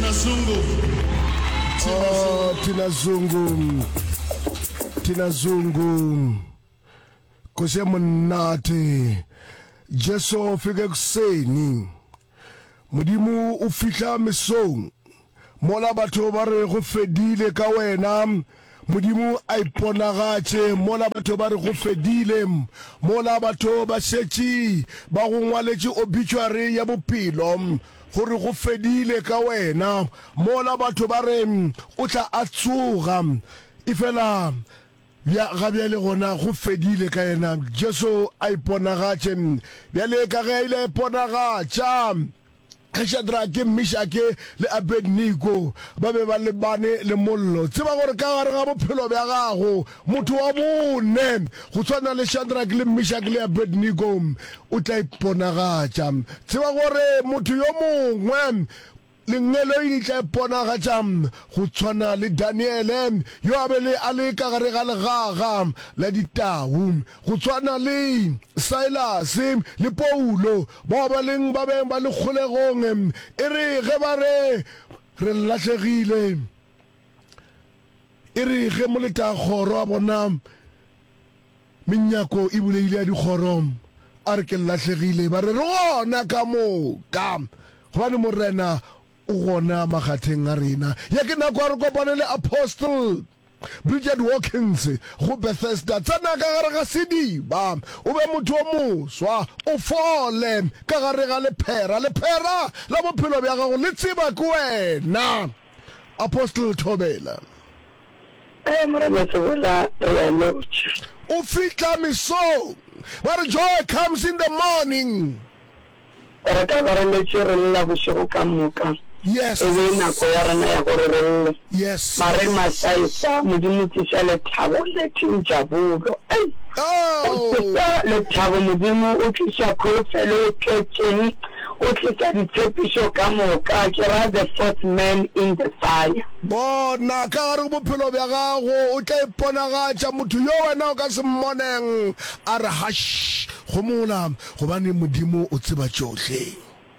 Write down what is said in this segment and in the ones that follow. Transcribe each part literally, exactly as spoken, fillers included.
Oh, Tina Zungu. Tina Zungu. Kose monate. Jeso fike kuseni. Mudimu ufika mesong. Mola batho ba re go fedile ka wena. Mudimu a iponagache mola batho ba re go fedile. Mola batho ba setsi ba go ngwaletse obituary ya bophelo gore go fedile ka wena. Mola batho ba re o tla a tsoga ifela ya gabe le gona go fedile ka yena. Jesu a iponagache bjale ka ge ile iponagacha Shadrach, Meshach le Abednego ba be ba le bane le mollo. Tseba gore ka gare ga bophelo bja gago motho wa bone go tshwana le Shadrach le Meshach le Abednego o tla iponagatša. Tseba gore motho yo mongwe lengelo ile tla iponagatša go tshwana le Daniel yo a be le a le ka gare ga legaga la ditau go tshwana le Silas le Paulo ba ba leng ba beng ba le kgolegong e re ge ba re re latlhegile e re ge moleta kgoro a bona menyako e buleile ya dikgoro a re ke latlhegile ba re gona ka moka gobane morena o gona magateng a rena ya ke nako a re kopane le Apostle Bridget Watkins go Bethesda tsana ka gare ga sediba o be motho o moswa o fole ka gare ga lephera lephera la bophelo bja gago le tseba ke wena Apostle Thobela eh morena tsola re o fitla miso but joy comes in the morning re ka gare le tsere la bosigo ka moka. Yes. Yes. Mare masaisa mudimu tisha le thabo le tinjabulo. Oh. Le thabo mudimu ukisha khofelo ketcheni ukisha ditepisho kamo ka kera the fourth man in the fire. Bona ka re bophelo bja gago o tla iponagaša motho yo wena o ka se mmoneng a re hash go mola gobane modimo o tseba tsohle.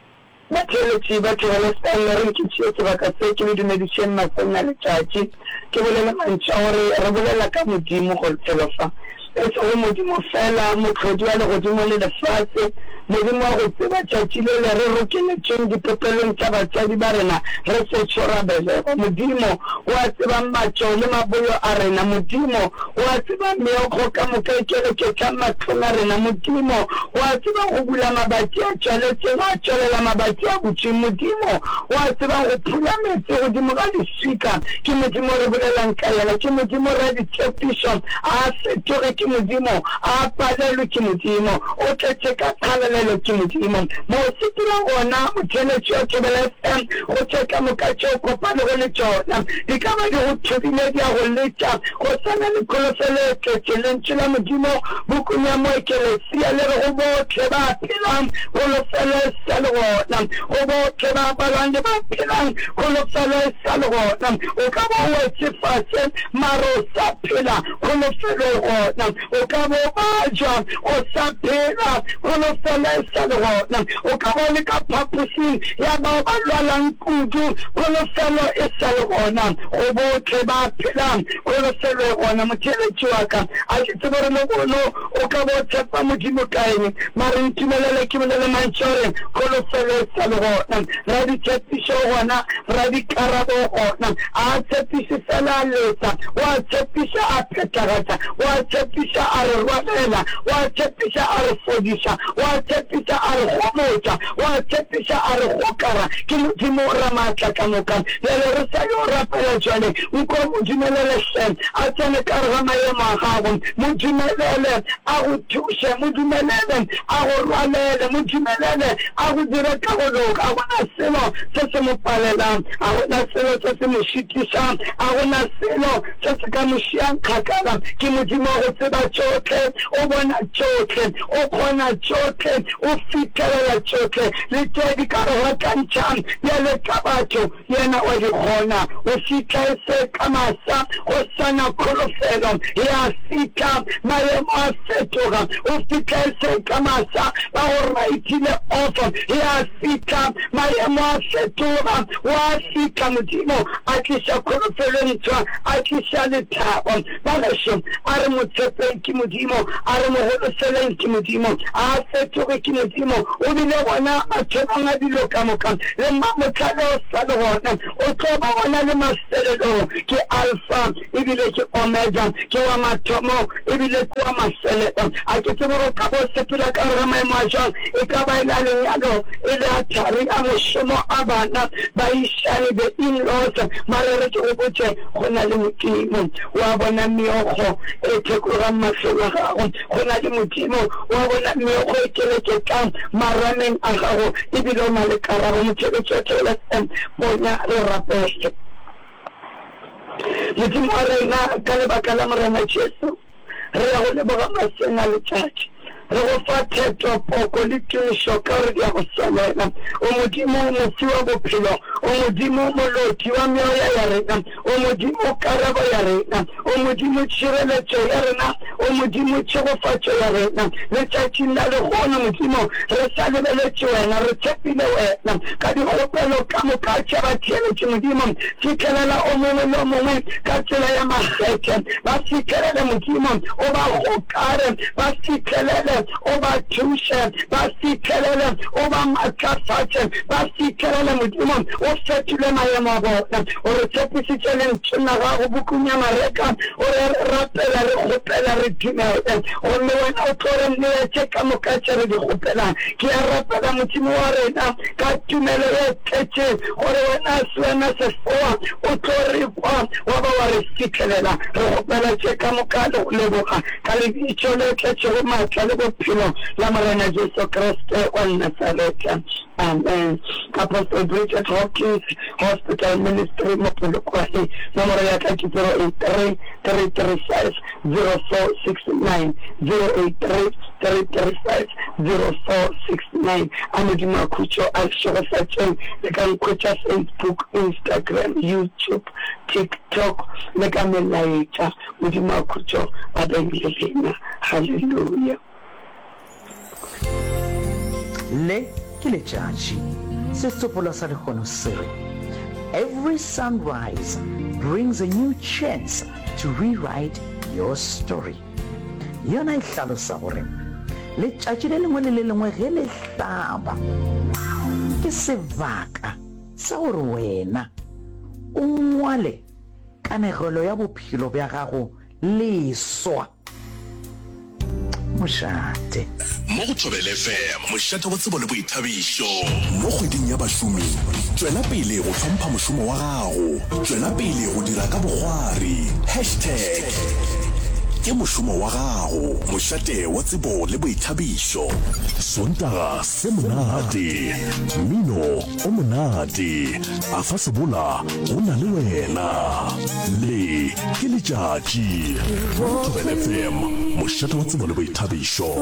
Matheletse ba tšwela stanere ke tšetse ba ka se ke le dumedišeng mafenya letšatši ke bolela mantša gore re bolela ka modimo go tselofa e tšego modimo fela motlhodi wa legodimo le lefatshe modimo wa go tseba tšatši le le re rokeletšeng dipepelong tša batsadi ba rena re se tšhorabelego modimo wa tseba matšo le maboyo a rena modimo wa tseba meokgo ka moka ekeleke tša matlong a rena modimo wa tseba go bula mabati a tšweletseng a tšwelela mabati a botši modimo wa tseba go phula metse godimo ga diswika ke modimo re bolelang ka yela ke modimo re ditshepišo a fetoge ke modimo a palelwe ke modimo o tletse ka phalelelo ke modimo mo setila gona motheletši o Thobela F M go tšeka moka tšeo kopane go le tšona di ka ba di go thobile di a go letša go sana le kholofelo e tletse lentši la modimo bukung ya mo ekelesia le re go botlhe ba phelang kholofelo e sa le gona go botlhe ba balwang le ba phelang kholofelo e sa le gona o ka bo wetse fatshe maro o sa phela kholofelo e gona o ka bo bajwa o sa phela kholofelo e sa le gona o ka bo le ka phaposing ya bao ba lwalang kudu kholofelo e sa le gona go botlhe ba phelang kholofelo e gona motheletši wa ka a ke tsebe re le bono o ka bo tshepa modimo ka eng mare ntumelele ke bolele mantši gore kholofelo e sa le gona ra ditshepišo gona ra dikarabo gona a tshepiše fela a letsa wa tshepiša a phethagatša wa tshepiša a re rwalela wa tshepiša a re fodiša wa tshepiša a re gomotša wa tshepiša a re gokara ke modimo ra maatla ka moka lele re sa yo rapela jale nko modumelele hle a tsene ka re ga maemo a gago modumelele a go thuše modumelele a go rwalele modumelele a go dire ka go loka a gona selo se se mo palelang a gona selo se se mo šitišang a gona selo se se ka mo šiang kgakala ke modimo go tseba tsotlhe o bona tsotlhe o kgona tsotlhe o fitlhelela tsotlhe le tse di ka re ratantšhang bjale ka batho yena wa di kgona o fitlhese ka masa go sana kgolofelo ya fitlha maemo a fetoga o fitlhese ka masa ba go raitile ofo ya fitlha maemo a fetoga wa fitlha modimo a tliša kgolofelo ntšhwa a tliša lethabo ba gešo a re motshepeng ke modimo a re mogoloseleng ke modimo a fetoge ke modimo o bile gona a thomanga dilo ka moka le mamotlhale o sa le gona o tlo ba gona le mafelelo ke alpha ebile ke omega ke wa mathomo ebile ke wa mafelelo a ke tseboro ka bo sepela ka re maemo a jang e ka ba ela lenyalo e le a thari a mošomo a bana baešane the in-laws mare re ke go botse go na le modimo wa bona meogo e thekologang matlhelo a gago go na le modimo wa bona meogo e keleketang marameng a gago ebile o na le karabo motšebetšotlelesem bonya le rapege modimo wa rena ka lebaka la morena jesu re ya go leboga maseng a letšatši re go fa theto poko le tirišo ka re di a go swalela o modimo mofi wa bophelo o modimo moloti wa meoya ya rena o modimo karabo ya rena o modimo tšhireletšo ya rena o modimo tšhegofatšo ya rena letšatšing la legono modimo re sa lebeletše wena re tshepile wena ka dikgopelo ka moka tša batheeletše modimo fitlhelela o mongwe le o mongwe ka tsela ya makgethe ba fitlhelele modimo o ba gokare ba fitlhelele o ba thushe ba fitlhelele o ba matlafatše ba fitlhelele modimo o fetile maemo a bona o re tshepisitše lentšhona gago bukung ya mareka o re rapela re kgopela re dumele gomme wena o tlo re nneetše ka moka tše re di kgopelang ke ya rapela modimo wa rena ka tumelo ye tletše gore wena se wena sefoa o tlo re kwa wa ba wa re fitlhelela re kgopela tše ka moka le go leboga ka lebitšo le tletšego maatla le bophelo la morena jesu kriste wa Nazareta. Amen. Apostle Bridget Hawkins Hospital Ministry Mopolokwane nomoro ya ka ke zero eight three three three five zero four six nine zero eight three three three five zero four six nine a modimo a khutšo a šogofatšeng le ka nkhwetša Facebook, Instagram, YouTube, TikTok le ka melaetša modimo a khutšo a bengile bena. Hallelujah. Le ke letšatši setsopolo sa lekgono se re every sunrise brings a new chance to rewrite your story. Yona e hlalosa gore letšatši le lengwe le le lengwe ge le hlaba ke sebaka sa gore wena o ngwale kanegelo ya bophelo bja gago leswa mošate mo go Thobela F M mošate wa tsebo le boithabišo mo kgweding ya bašomi tswela pele go hlompha mošomo wa gago tswela pele go dira ka bogwari hashtag ke mošomo wa gago mošate wa tsebo le boithabišo sontaga se monate mmino o monate a fa sebola go na le wena le ke letšatši Thobela F M mošate wa tsebo le boithabišo.